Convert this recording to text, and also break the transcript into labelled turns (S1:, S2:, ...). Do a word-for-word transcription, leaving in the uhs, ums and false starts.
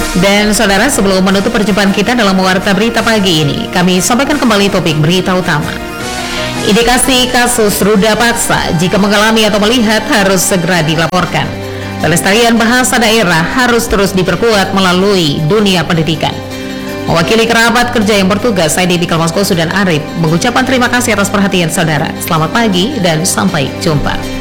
S1: Dan saudara, sebelum menutup perjumpaan kita dalam Warta Berita pagi ini, kami sampaikan kembali topik berita utama. Indikasi kasus ruda paksa jika mengalami atau melihat harus segera dilaporkan. Pelestarian bahasa daerah harus terus diperkuat melalui dunia pendidikan. Mewakili kerabat kerja yang bertugas, saya Devi Kalmaskosu dan Arif mengucapkan terima kasih atas perhatian saudara. Selamat pagi dan sampai jumpa.